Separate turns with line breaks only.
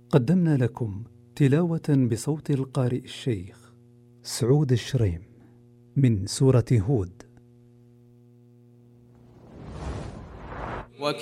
قدمنا لكم تلاوة بصوت القارئ الشيخ سعود الشريم من سورة هود.